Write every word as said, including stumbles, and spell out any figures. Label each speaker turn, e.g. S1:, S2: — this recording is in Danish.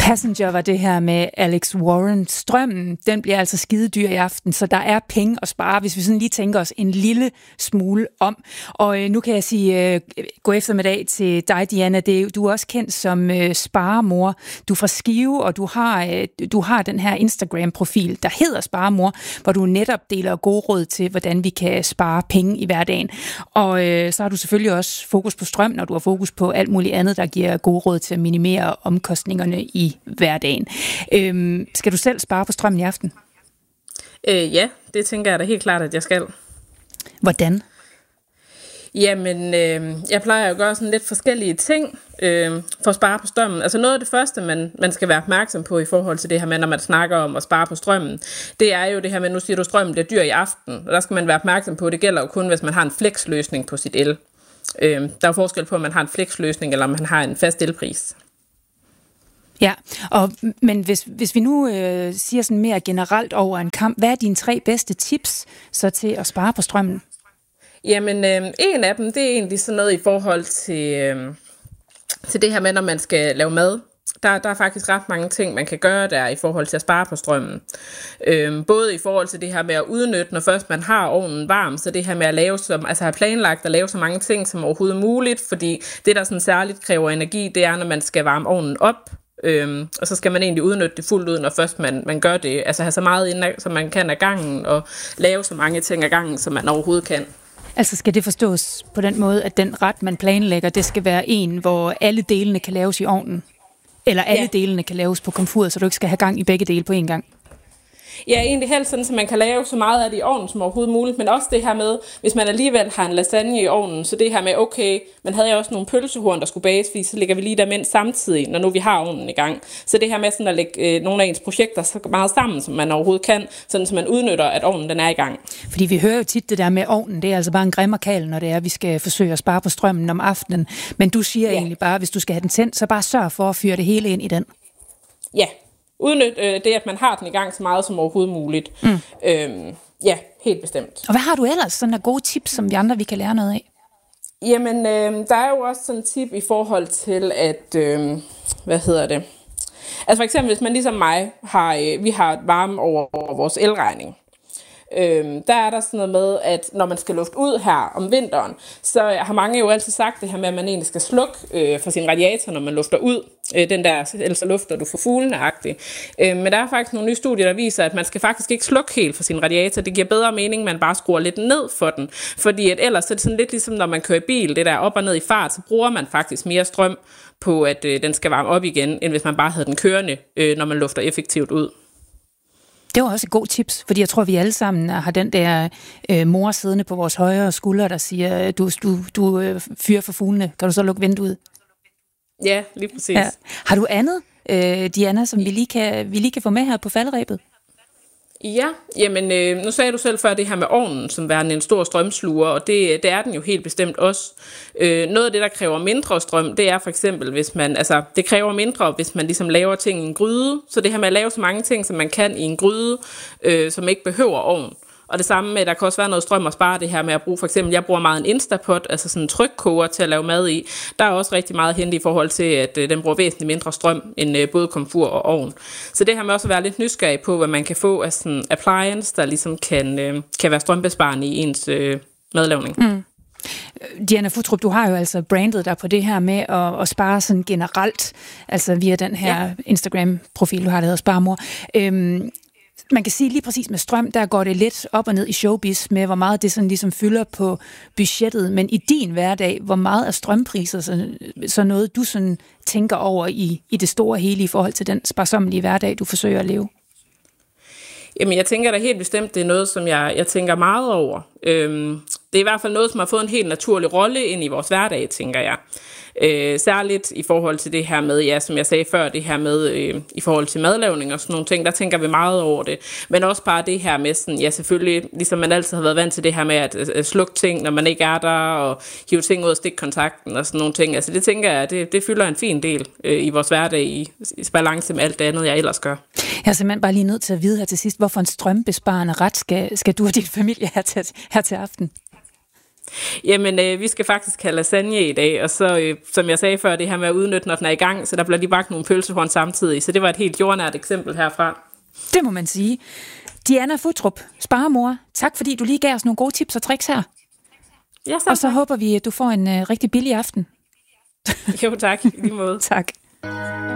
S1: Passenger var det her med Alex Warren. Strømmen, den bliver altså skidedyr i aften, så der er penge at spare, hvis vi sådan lige tænker os en lille smule om. Og øh, nu kan jeg sige øh, god eftermiddag til dig, Diana. Det, du er også kendt som øh, sparemor. Du er fra Skive, og du har, øh, du har den her Instagram-profil, der hedder Sparemor, hvor du netop deler gode råd til, hvordan vi kan spare penge i hverdagen. Og øh, så har du selvfølgelig også fokus på strøm, når du har fokus på alt muligt andet, der giver gode råd til at minimere omkostningerne i hverdagen. Øhm, skal du selv spare på strømmen i aften?
S2: Øh, ja, det tænker jeg da helt klart, at jeg skal.
S1: Hvordan?
S2: Jamen, øh, jeg plejer at gøre sådan lidt forskellige ting øh, for at spare på strømmen. Altså noget af det første, man, man skal være opmærksom på i forhold til det her med, når man snakker om at spare på strømmen, det er jo det her med, nu siger du, strømmen bliver dyr i aften, og der skal man være opmærksom på, det gælder jo kun, hvis man har en flexløsning på sit el. Øh, der er forskel på, om man har en flexløsning, eller om man har en fast elpris.
S1: Ja, og, men hvis, hvis vi nu øh, siger sådan mere generelt over en kamp, hvad er dine tre bedste tips så til at spare på strømmen?
S2: Jamen, øh, en af dem, det er egentlig sådan noget i forhold til, øh, til det her med, når man skal lave mad. Der, der er faktisk ret mange ting, man kan gøre der i forhold til at spare på strømmen. Øh, både i forhold til det her med at udnytte, når først man har ovnen varm, så det her med at lave, som, altså have planlagt at lave så mange ting som overhovedet muligt, fordi det, der sådan særligt kræver energi, det er, når man skal varme ovnen op. Øhm, og så skal man egentlig udnytte det fuldt ud, når først man, man gør det. Altså have så meget ind, som man kan af gangen, og lave så mange ting af gangen, som man overhovedet kan.
S1: Altså skal det forstås på den måde, at den ret, man planlægger, det skal være en, hvor alle delene kan laves i ovnen? Eller alle ja. delene kan laves på komfuret, så du ikke skal have gang i begge dele på en gang?
S2: Ja, egentlig helst sådan, så man kan lave så meget af det i ovnen som overhovedet muligt, men også det her med, hvis man alligevel har en lasagne i ovnen, så det her med, okay, man havde jo også nogle pølsehorn, der skulle bages, fordi så lægger vi lige dem ind samtidig, når nu vi har ovnen i gang. Så det her med sådan at lægge øh, nogle af ens projekter så meget sammen, som man overhovedet kan, sådan så man udnytter, at ovnen den er i gang.
S1: Fordi vi hører jo tit det der med ovnen, det er altså bare en grimmerkal, når det er, vi skal forsøge at spare på strømmen om aftenen. Men du siger ja. egentlig bare, hvis du skal have den tændt, så bare sørg for at fyre det hele ind i den.
S2: Ja. Udnyt øh, det, at man har den i gang så meget som overhovedet muligt. Mm. Øhm, ja, helt bestemt.
S1: Og hvad har du ellers sådan af gode tips, som vi andre vi kan lære noget af?
S2: Jamen, øh, der er jo også sådan en tip i forhold til, at, øh, hvad hedder det? Altså for eksempel, hvis man ligesom mig, har, øh, vi har varme over, over vores elregning. Øhm, der er der sådan noget med, at når man skal lufte ud her om vinteren, så har mange jo altid sagt det her med, at man egentlig skal slukke øh, for sin radiator, når man lufter ud. Øh, den der, ellers lufter du for fuglene-agtigt. Øh, men der er faktisk nogle nye studier, der viser, at man skal faktisk ikke slukke helt for sin radiator. Det giver bedre mening, at man bare skruer lidt ned for den. Fordi at ellers så er det sådan lidt ligesom, når man kører i bil, det der op og ned i fart, så bruger man faktisk mere strøm på, at øh, den skal varme op igen, end hvis man bare havde den kørende, øh, når man lufter effektivt ud.
S1: Det var også et godt tips, fordi jeg tror, vi alle sammen har den der øh, mor siddende på vores højre skulder, der siger, du, du, du øh, fyrer for fuglene, kan du så lukke vinduet?
S2: Ja, lige præcis. Ja.
S1: Har du andet, øh, Diana, som vi lige, kan, vi lige kan få med her på falderebet?
S2: Ja, jamen øh, nu sagde du selv før det her med ovnen, som værende en stor strømsluger, og det, det er den jo helt bestemt også. Øh, noget af det, der kræver mindre strøm, det er for eksempel, hvis man, altså det kræver mindre, hvis man ligesom laver ting i en gryde, så det her med at lave så mange ting, som man kan i en gryde, øh, som ikke behøver ovn. Og det samme med, der kan også være noget strøm at spare det her med at bruge, for eksempel, jeg bruger meget en Instapot, altså sådan en trykkoger til at lave mad i. Der er også rigtig meget hente i forhold til, at øh, den bruger væsentligt mindre strøm end øh, både komfur og ovn. Så det her med også at være lidt nysgerrig på, hvad man kan få af sådan appliance, der ligesom kan, øh, kan være strømbesparende i ens øh, madlavning. Mm.
S1: Diana Futtrup, du har jo altså brandet dig på det her med at, at spare sådan generelt, altså via den her ja. Instagram-profil, du har, der hedder Sparemor. Øhm, Man kan sige lige præcis med strøm, der går det lidt op og ned i showbiz med, hvor meget det sådan ligesom fylder på budgettet. Men i din hverdag, hvor meget er strømpriser så, så noget, du sådan tænker over i, i det store hele i forhold til den sparsommelige hverdag, du forsøger at leve?
S2: Jamen, jeg tænker da helt bestemt, det er noget, som jeg, jeg tænker meget over. Øhm, det er i hvert fald noget, som har fået en helt naturlig rolle ind i vores hverdag, tænker jeg. Øh, særligt i forhold til det her med, ja, som jeg sagde før, det her med øh, i forhold til madlavning og sådan nogle ting, der tænker vi meget over det. Men også bare det her med sådan, ja selvfølgelig, ligesom man altid har været vant til det her med at, at slukke ting, når man ikke er der, og hive ting ud af stikkontakten og sådan nogle ting. Altså det tænker jeg, det, det fylder en fin del øh, i vores hverdag i, i balance med alt det andet, jeg ellers gør.
S1: Jeg er simpelthen bare lige nødt til at vide her til sidst, hvorfor en strømbesparende ret skal, skal du og din familie have til, her til aften?
S2: Jamen, øh, vi skal faktisk have lasagne i dag, og så, øh, som jeg sagde før, det her med at udnytte, når den er i gang, så der bliver lige bagt nogle pølsehorn samtidig, så det var et helt jordnært eksempel herfra.
S1: Det må man sige. Diana Futtrup, sparemor, tak fordi du lige gav os nogle gode tips og tricks her.
S2: Ja, så
S1: og så håber vi, at du får en uh, rigtig billig aften.
S2: Jo, tak. I lige måde.
S1: Tak.